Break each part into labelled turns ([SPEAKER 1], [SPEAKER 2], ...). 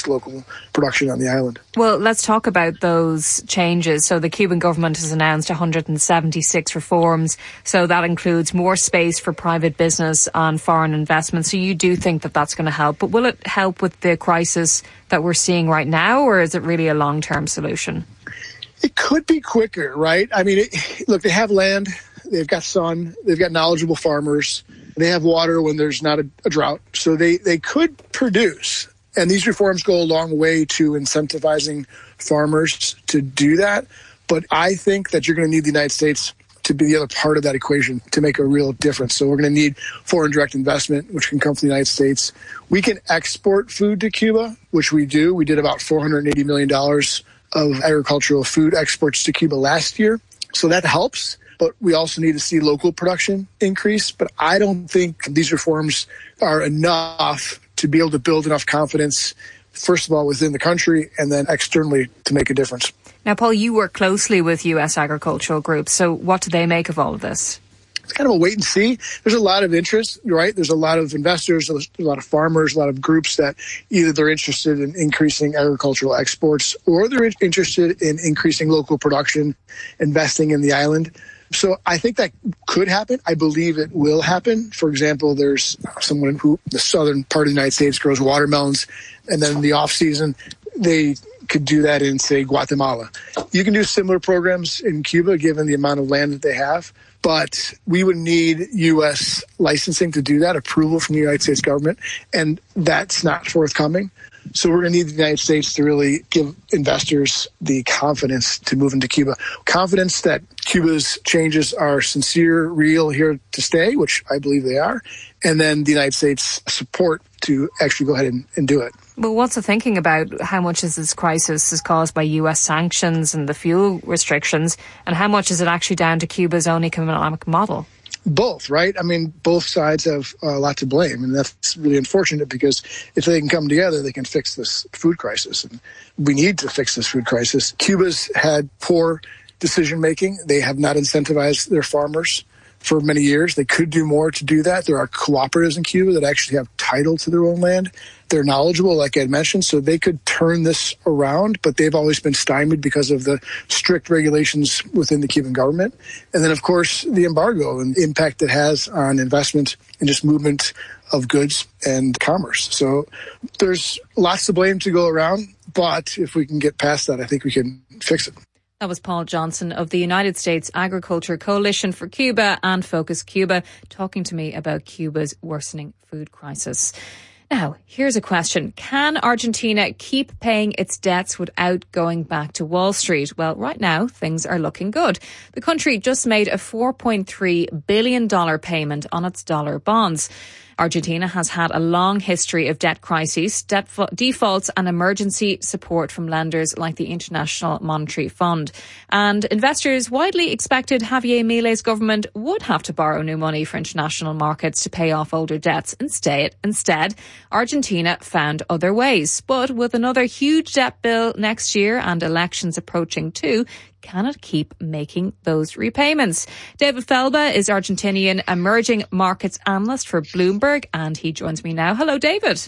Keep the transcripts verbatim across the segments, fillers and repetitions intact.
[SPEAKER 1] local production on the island.
[SPEAKER 2] Well, let's talk about those changes. So the Cuban government has announced one hundred seventy-six reforms. So that includes more space for private business and foreign investment. So you do think that that's going to help. But will it help with the crisis that we're seeing right now, or is it really a long-term solution?
[SPEAKER 1] It could be quicker, right? I mean, it, look, they have land, they've got sun, they've got knowledgeable farmers, they have water when there's not a, a drought. So they, they could produce. And these reforms go a long way to incentivizing farmers to do that. But I think that you're going to need the United States to be the other part of that equation to make a real difference. So we're going to need foreign direct investment, which can come from the United States. We can export food to Cuba, which we do. We did about four hundred eighty million dollars of agricultural food exports to Cuba last year. So that helps. But we also need to see local production increase. But I don't think these reforms are enough to be able to build enough confidence, first of all, within the country and then externally to make a difference.
[SPEAKER 2] Now, Paul, you work closely with U S agricultural groups. So what do they make of all of this?
[SPEAKER 1] It's kind of a wait and see. There's a lot of interest, right? There's a lot of investors, there's a lot of farmers, a lot of groups that either they're interested in increasing agricultural exports or they're interested in increasing local production, investing in the island. So I think that could happen. I believe it will happen. For example, there's someone who, the southern part of the United States grows watermelons, and then in the off season, they could do that in, say, Guatemala. You can do similar programs in Cuba, given the amount of land that they have. But we would need U S licensing to do that, approval from the United States government, and that's not forthcoming. So we're going to need the United States to really give investors the confidence to move into Cuba. Confidence that Cuba's changes are sincere, real, here to stay, which I believe they are, and then the United States support to actually go ahead and, and do it.
[SPEAKER 2] Well, what's the thinking about how much is this crisis is caused by U S sanctions and the fuel restrictions, and how much is it actually down to Cuba's own economic model?
[SPEAKER 1] Both, right? I mean, both sides have a lot to blame, and that's really unfortunate because if they can come together, they can fix this food crisis, and we need to fix this food crisis. Cuba's had poor decision-making. They have not incentivized their farmers for many years. They could do more to do that. There are cooperatives in Cuba that actually have title to their own land. They're knowledgeable, like I mentioned, so they could turn this around, but they've always been stymied because of the strict regulations within the Cuban government. And then, of course, the embargo and the impact it has on investment and just movement of goods and commerce. So there's lots to blame to go around, but if we can get past that, I think we can fix it.
[SPEAKER 2] That was Paul Johnson of the United States Agriculture Coalition for Cuba and Focus Cuba, talking to me about Cuba's worsening food crisis. Now, here's a question. Can Argentina keep paying its debts without going back to Wall Street? Well, right now, things are looking good. The country just made a four point three billion dollars payment on its dollar bonds. Argentina has had a long history of debt crises, debt defaults and emergency support from lenders like the International Monetary Fund. And investors widely expected Javier Milei's government would have to borrow new money for international markets to pay off older debts. Instead, instead, Argentina found other ways. But with another huge debt bill next year and elections approaching too, can it keep making those repayments? David Felba is Argentinian emerging markets analyst for Bloomberg, and he joins me now. Hello, David.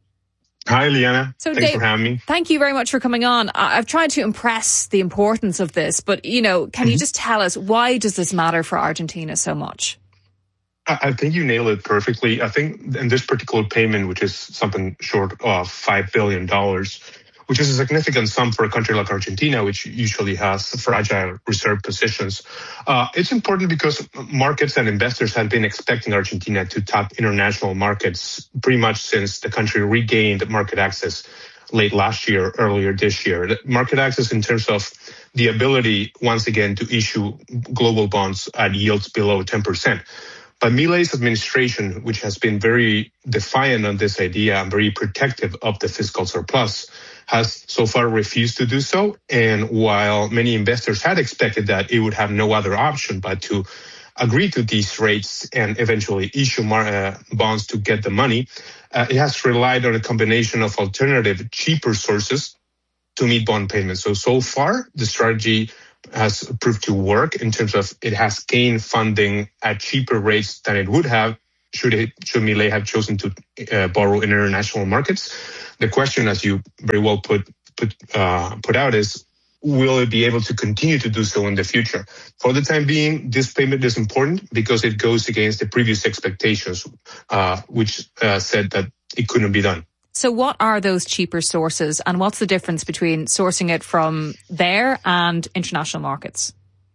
[SPEAKER 3] Hi, Liana.
[SPEAKER 2] So,
[SPEAKER 3] Thanks
[SPEAKER 2] Dave,
[SPEAKER 3] for having me.
[SPEAKER 2] Thank you very much for coming on. I've tried to impress the importance of this, but, you know, can mm-hmm. you just tell us, why does this matter for Argentina so much?
[SPEAKER 3] I think you nailed it perfectly. I think in this particular payment, which is something short of five billion dollars, which is a significant sum for a country like Argentina, which usually has fragile reserve positions. Uh, it's important because markets and investors have been expecting Argentina to tap international markets pretty much since the country regained market access late last year, earlier this year. Market access in terms of the ability, once again, to issue global bonds at yields below ten percent. But Milei's administration, which has been very defiant on this idea and very protective of the fiscal surplus, has so far refused to do so. And while many investors had expected that it would have no other option but to agree to these rates and eventually issue more, uh, bonds to get the money, uh, it has relied on a combination of alternative, cheaper sources to meet bond payments. So, so far, the strategy has proved to work in terms of it has gained funding at cheaper rates than it would have should it, should Milei have chosen to uh, borrow in international markets? The question, as you very well put put uh, put out, is will it be able to continue to do so in the future? For the time being, this payment is important because it goes against the previous expectations, uh, which uh, said that it couldn't be done.
[SPEAKER 2] So what are those cheaper sources, and what's the difference between sourcing it from there and international markets?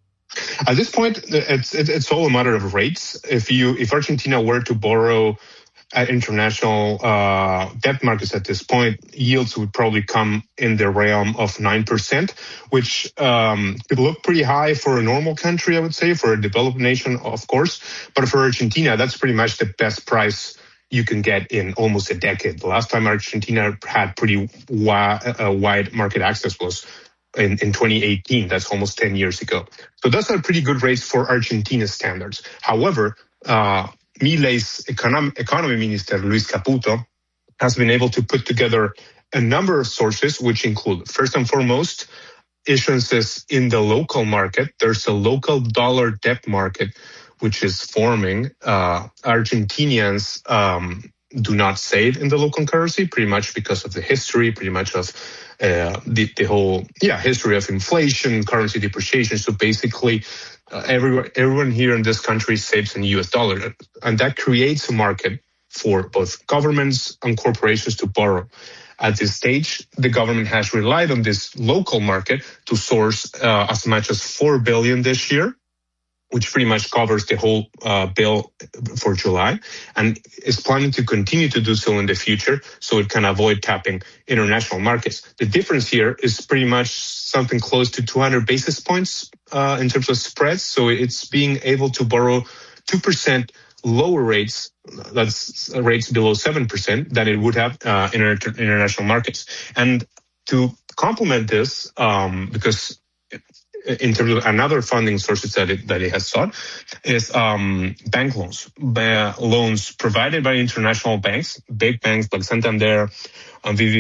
[SPEAKER 3] At this point, it's it's all a matter of rates. If you if Argentina were to borrow at international uh, debt markets at this point, yields would probably come in the realm of nine percent, which um, could look pretty high for a normal country, I would say, for a developed nation, of course. But for Argentina, that's pretty much the best price you can get in almost a decade. The last time Argentina had pretty wi- uh, wide market access was in, in twenty eighteen. That's almost ten years ago. So those are pretty good rates for Argentina standards. However, uh, Milei's economy, economy minister, Luis Caputo, has been able to put together a number of sources, which include, first and foremost, issuances in the local market. There's a local dollar debt market, which is forming. Uh, Argentinians um, do not save in the local currency, pretty much because of the history, pretty much of uh, the, the whole yeah history of inflation, currency depreciation. So basically, Uh, everyone, everyone here in this country saves in U S dollar, and that creates a market for both governments and corporations to borrow. At this stage, the government has relied on this local market to source uh, as much as four billion dollars this year, which pretty much covers the whole uh, bill for July, and is planning to continue to do so in the future so it can avoid tapping international markets. The difference here is pretty much something close to two hundred basis points uh, in terms of spreads. So it's being able to borrow two percent lower rates, that's rates below seven percent, than it would have uh, in international markets. And to complement this, um, because in terms of another funding sources that it, that it has sought, is um, bank loans, uh, loans provided by international banks, big banks like Santander, um, B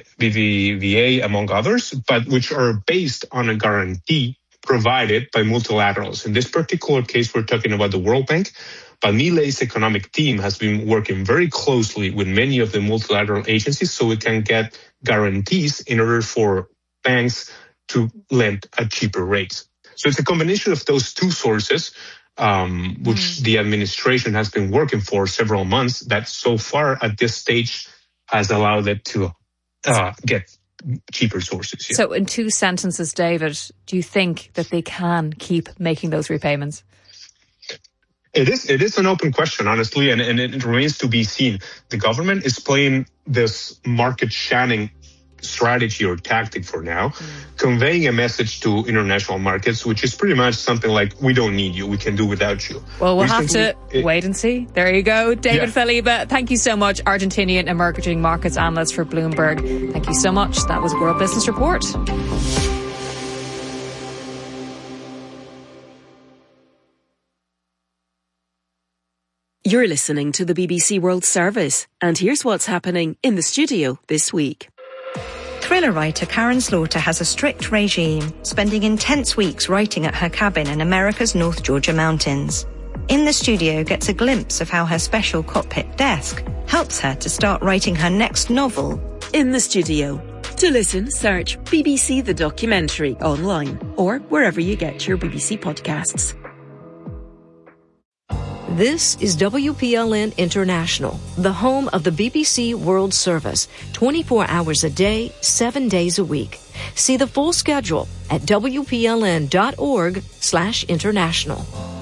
[SPEAKER 3] V V A, among others, but which are based on a guarantee provided by multilaterals. In this particular case, we're talking about the World Bank, but Milei's economic team has been working very closely with many of the multilateral agencies so it can get guarantees in order for banks to lend at cheaper rates. So it's a combination of those two sources, um, which mm. the administration has been working for several months, that so far at this stage has allowed it to uh, get cheaper sources. Yeah.
[SPEAKER 2] So in two sentences, David, do you think that they can keep making those repayments?
[SPEAKER 3] It is it is an open question, honestly, and, and it remains to be seen. The government is playing this market shanning strategy or tactic for now, mm. conveying a message to international markets, which is pretty much something like, we don't need you, we can do without you.
[SPEAKER 2] Well, we'll Recently, have to it, wait and see. There you go. David yeah. Feliba, thank you so much, Argentinian emerging markets analyst for Bloomberg. Thank you so much. That was World Business Report.
[SPEAKER 4] You're listening to the B B C World Service, and here's what's happening in the studio this week.
[SPEAKER 5] Thriller writer Karen Slaughter has a strict regime, spending intense weeks writing at her cabin in America's North Georgia mountains. In the studio gets a glimpse of how her special cockpit desk helps her to start writing her next novel.
[SPEAKER 4] In the studio. To listen, search B B C The Documentary online or wherever you get your B B C podcasts.
[SPEAKER 6] This is W P L N International, the home of the B B C World Service, twenty-four hours a day, seven days a week. See the full schedule at W P L N dot org slash international.